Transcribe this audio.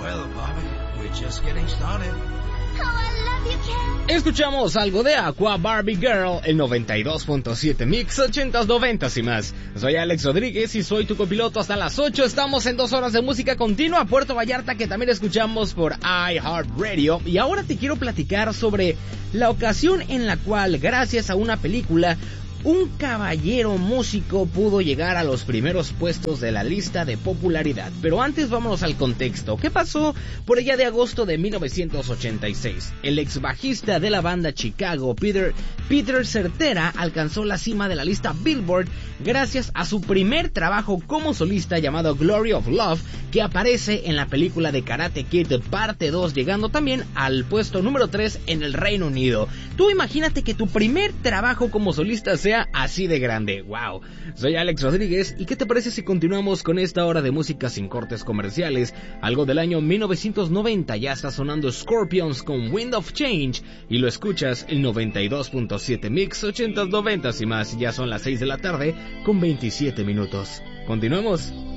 Well, Bobby, we're just getting started. Oh, I love you, Ken. Escuchamos algo de Aqua, Barbie Girl, el 92.7 Mix, 80s, 90s y más. Soy Alex Rodríguez y soy tu copiloto hasta las 8. Estamos en 2 horas de música continua. Puerto Vallarta, que también escuchamos por iHeartRadio. Y ahora te quiero platicar sobre la ocasión en la cual, gracias a una película, un caballero músico pudo llegar a los primeros puestos de la lista de popularidad. Pero antes vámonos al contexto. ¿Qué pasó por allá de agosto de 1986? El ex bajista de la banda Chicago, Peter Cetera, alcanzó la cima de la lista Billboard gracias a su primer trabajo como solista llamado Glory of Love, que aparece en la película de Karate Kid parte 2, llegando también al puesto número 3 en el Reino Unido. Tú imagínate que tu primer trabajo como solista sea así de grande. Wow. Soy Alex Rodríguez y ¿qué te parece si continuamos con esta hora de música sin cortes comerciales? Algo del año 1990, ya está sonando Scorpions con Wind of Change y lo escuchas el 92.7 Mix, 80s, 90s y más. Ya son las 6 de la tarde con 27 minutos. Continuemos.